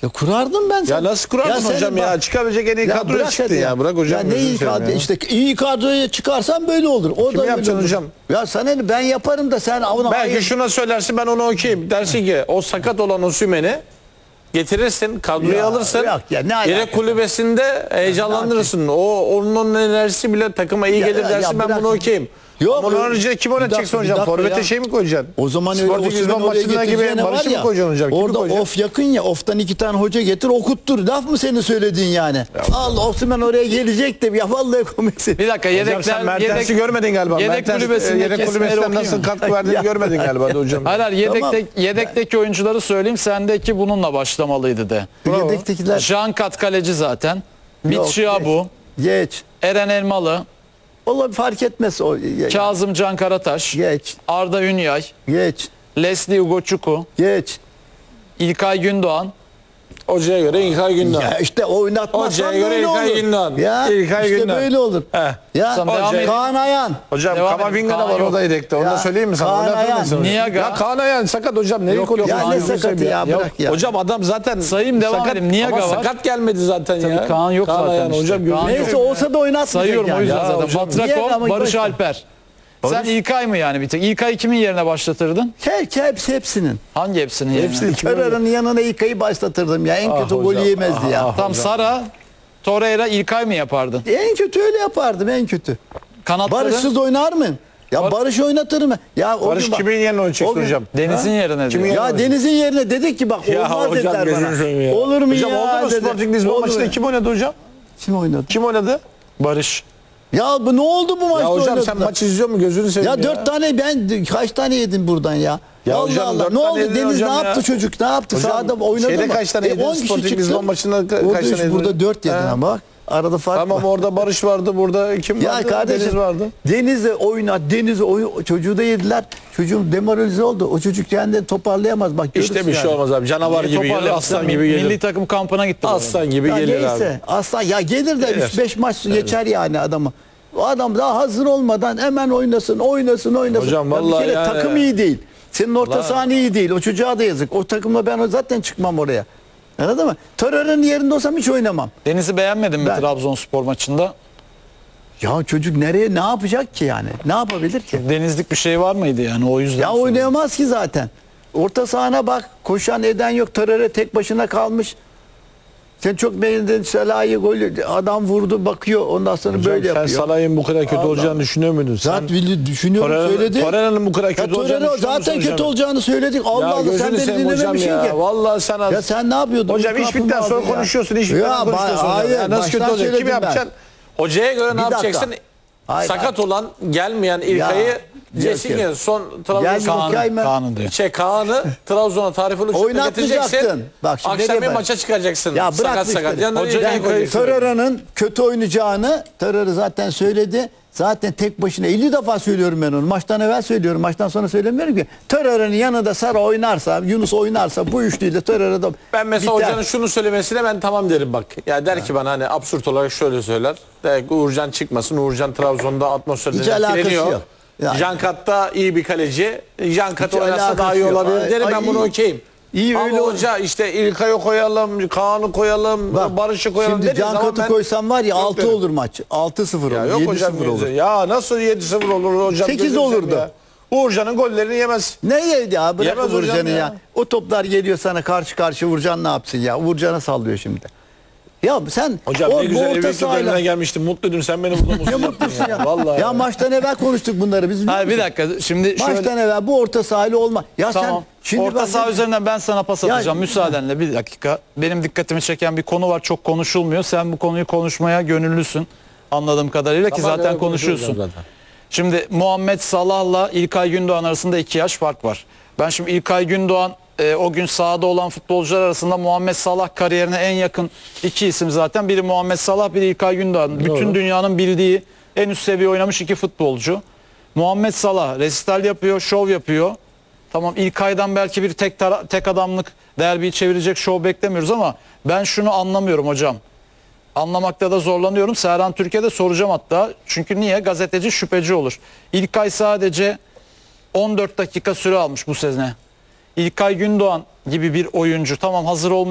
Ya kurardım ben sana. Ya nasıl kurardın hocam ya? Çıkabilecek en iyi kadroya çıktı ya. Bırak hocam. Ya ne iyi kadro? İşte iyi kadroya çıkarsan böyle olur. O Kimi da yapacaksın olur. hocam? Ya sana ben yaparım da sen ona Belki şuna söylersin, ben onu okuyayım. Dersin ki o sakat olan Osimhen'i getirirsin, kadroya Ya, alırsın. yok ya, ne Yedek alakası? heyecanlandırırsın. Heyecanlandırırsın. Onun enerjisi bile takıma iyi gelir dersin, ben bırak. bunu okuyayım. Yok, Ama onun haricinde kim oynatacaksın hocam? Forvet'e şey mi koyacaksın? O zaman öyle Sporting Lisbon maçında gibi Barış'ı mı koyacaksın hocam? Kimi orada koyacaksın? of yakın ya, oftan 2 tane hoca getir okuttur. Laf mı senin söylediğin yani? Allah, Osimhen oraya gelecek de ya vallahi komiksin. Bir dakika, Hocam sen Mertens'i görmedin galiba. Yedek kulübesindeki Yedek kulübesinden nasıl katkı verdiğini görmedin galiba hocam. Hayır, Tamam. yedekteki oyuncuları söyleyeyim, sendeki bununla başlamalıydı de. Yedektekiler Jankat kaleci zaten. Michiabu, geç. Eren Elmalı, Olabilir, fark etmez o. Kazım Can Karataş, Geç. Arda Ünyay, Geç. Leslie Ugochukwu, Geç. İlkay Gündoğan. Hocaya göre İlkay Gündoğan. Ya işte oynatmazsan Hocaya göre böyle İlkay olur. Gündoğan. Ya İlkay işte Gündoğan. böyle olur. He. Ya Tamam, devam edin. Kaan Ayan. Hocam Devam Kamavinga edin. da var, Kaan o da yedekte. Onu da Ya, söyleyeyim mi sana? Kaan Oynatır Ayan. mısın? Niyaga. Ya Kaan Ayan sakat hocam. Neyi koyuyorsun? Ya ne sakatı ya, bırak ya. Hocam adam zaten Sayayım, devam sakat, edeyim. Niyaga ama var. sakat gelmedi zaten ya. Tabii Kaan yok zaten Ayan, işte. hocam Kaan görüyor Neyse musun? olsa da oynatmayacak Sayıyorum yani. o yüzden Ya zaten. hocam, niye Batrakom, ama Barış başla. Alper. Sen İlkay mı yani bir tek? İlkay'ı kimin yerine başlatırdın? Hepsinin. Hangi hepsinin yerine? Hepsini. Körar'ın yanına İlkay'ı başlatırdım ya. En kötü hocam, golü yemezdi ya. Tam Sara, Torreira, İlkay mı yapardın? En kötü öyle yapardım, en kötü. Kanatları Barış'sız oynar mı? Ya Barış oynatır mı? Ya o Barış gün bak- kimin yerine o oynayacaksın gün- hocam? Deniz'in yerine diyor. Ya Deniz'in yerine dedik ki bak Ya olmaz hocam dediler gözünü bana. seveyim ya. Olur mu hocam, ya? oldu mu dedi. Sporting Lisbon Olur maçında mu? kim oynadı hocam? Kim oynadı? Kim oynadı? Barış. Ya bu ne oldu bu maçta Ya hocam oynadılar? sen maç izliyor musun? Gözünü seveyim Ya 4 tane ben kaç tane yedim buradan ya? Ya Allah hocam, Allah. 4 Ne tane oldu? yedin Deniz hocam ne ya. yaptı çocuk? Ne yaptı? Hocam, Sahada oynadı şeyde mı? kaç tane yedin? 10 kişi Sporting çıktı. Lisbon maçında Burada kaç tane yedin? Burada 4 yedin He. ama bak. Arada fark Tamam, var. orada Barış vardı, burada kim Ya vardı? kardeşim Deniz vardı. Deniz'le oyna, çocuğu da yediler. Çocuğum demoralize oldu. O çocuk kendini toparlayamaz. Bak İşte görürsün bir şey yani. olmaz abi. Canavar gibi gelir, aslan gibi Milli gelir. takım kampına gitti. bu arada. Aslan gibi Ya gelir neyse abi. aslan ya gelir de Gelir. 3-5 maç geçer yani adamı. O adam daha hazır olmadan hemen oynasın. Hocam Ya bir vallahi kere yani- takım iyi değil. Senin orta Vallahi- sahan iyi değil. O çocuğa da yazık. O takımla ben zaten çıkmam oraya. Anladın mı? Torreira'nın yerinde olsam hiç oynamam. Deniz'i beğenmedin mi Ben- Trabzonspor maçında? Ya çocuk nereye ne yapacak ki yani? Ne yapabilir ki? Denizlik bir şey var mıydı yani o yüzden? Ya soruyorum. oynayamaz ki zaten. Orta sahana bak. Koşan eden yok. Torreira tek başına kalmış. Sen çok beğendin Salah'ı golü. Adam vurdu bakıyor. Ondan sonra Hocam böyle sen yapıyor. Salah'ın bu kadar kötü Allah. olacağını düşünüyor muydun? Zaten düşünüyorum söyledi. Torreira'nın bu kadar Ya kötü olacağını Torreira düşünüyor musun zaten kötü hocam? olacağını söyledik. Allah Ya Allah sen gözünü beni seveyim hocam dinlememişsin ya. ki. Vallahi sen az. Ya sen ne yapıyordun? Hocam iş bitten sonra konuşuyorsun. İş bitten sonra konuşuyorsun. Hayır. Ya nasıl kötü baştan olacak? Kim söyledim ben. yapacaksın? Hocaya göre ne Bir dakika. yapacaksın? Hayır, Sakat olan, gelmeyen İlkay'ı Cesin'e son Gel Trabzon'a İlkay mı? Kaan'ı diyor. Kaan'ı Trabzon'a tarifeli uçakla Oynatmayacaksın. getireceksin. Bak şimdi Akşam nereye bir bak. maça çıkacaksın. Ya bırak sakat bu sakat. işleri. Yanına Hoca İlkay'ı İlkay'ı koyacaksın. Torreira'nın kötü oynayacağını Torreira zaten söyledi. Zaten tek başına 50 defa söylüyorum ben onu. Maçtan evvel söylüyorum. Maçtan sonra söylemiyorum ki. Torreira'nın yanında Sara oynarsa, Yunus oynarsa bu üçlüyle Torreira da Ben mesela biter. hocanın şunu söylemesine ben tamam derim bak. Ya der ki bana hani absürt olarak şöyle söyler. Der ki Uğurcan çıkmasın. Uğurcan Trabzon'da atmosferde Hiç alakası etkileniyor. yok. Yani. Jankat iyi bir kaleci. Jankat Hiç oynarsa daha iyi alakası yok. olabilir derim, Ay, ben bunu iyi. okeyim. İyi, Ama öyle hoca işte İlkay'ı koyalım, Kaan'ı koyalım, Bak, Barış'ı koyalım şimdi deriz ama Cankat'ı ben... koysam var ya Yok 6 derim. olur maç. 6-0 olur. Ya yok hocam 7-0 olur. ya nasıl 7-0 olur hocam? 8 gözünü olurdu. seveyim ya. Uğurcan'ın gollerini yemez. Ne yedi ya? Bırak Yemez hocam Uğurcan'ı ya. ya. O toplar geliyor sana karşı karşı, Uğurcan ne yapsın ya? Uğurcan'a sallıyor şimdi. Ya sen Hocam o ne güzel orta evlilik sahayla- yıllarına gelmiştim. Mutluydum. Sen beni mutlu Ne musun? mutlusun ya. Vallahi. Ya maçtan evvel konuştuk bunları biz. Hayır bir dakika şimdi şöyle Maçtan evvel bu orta sahayla olma. Ya tamam. sen şimdi Orta bak- saha üzerinden ben sana pas Ya- atacağım müsaadenle bir dakika. Benim dikkatimi çeken bir konu var, çok konuşulmuyor. Sen bu konuyu konuşmaya gönüllüsün anladığım kadarıyla ki Tamam, zaten evet, konuşuyorsun. konuşuyoruz zaten. Şimdi Muhammed Salah'la İlkay Gündoğan arasında 2 yaş fark var. Ben şimdi İlkay Gündoğan o gün sahada olan futbolcular arasında Muhammed Salah kariyerine en yakın 2 isim zaten. Biri Muhammed Salah, biri İlkay Gündoğan. Bütün dünyanın bildiği en üst seviye oynamış 2 futbolcu. Muhammed Salah resital yapıyor, şov yapıyor. Tamam İlkay'dan belki bir tek adamlık derbiyi çevirecek şov beklemiyoruz ama ben şunu anlamıyorum hocam. Anlamakta da zorlanıyorum. Serhan Türkiye'de soracağım hatta. Çünkü niye? Gazeteci şüpheci olur. İlkay sadece 14 dakika süre almış bu sene. İlkay Gündoğan gibi bir oyuncu tamam hazır olmayı